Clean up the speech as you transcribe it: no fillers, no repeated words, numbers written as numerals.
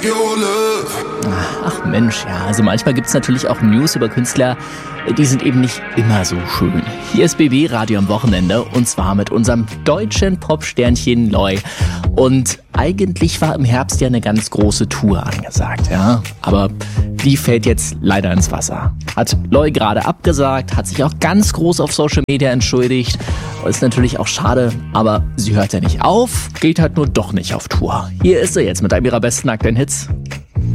Ach Mensch, ja, also manchmal gibt's natürlich auch News über Künstler, die sind eben nicht immer so schön. Hier ist BB Radio am Wochenende und zwar mit unserem deutschen Popsternchen Loi. Und eigentlich war im Herbst ja eine ganz große Tour angesagt, ja. Aber die fällt jetzt leider ins Wasser. Hat Loi gerade abgesagt, hat sich auch ganz groß auf Social Media entschuldigt. Ist natürlich auch schade, aber sie hört ja nicht auf, geht halt nur doch nicht auf Tour. Hier ist sie jetzt mit einem ihrer besten aktuellen Hits.